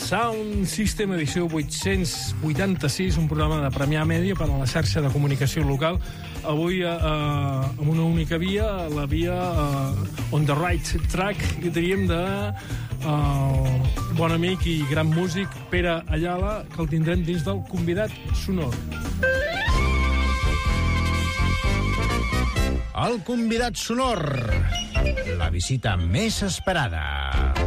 Sound System, edició 886, un programa de Premià Mèdia per a la xarxa de comunicació local. Avui, amb una única via, la via On the Right Track, i diríem de bon amic i gran músic Pere Ayala, que el tindrem dins del convidat sonor. El convidat sonor, la visita més esperada.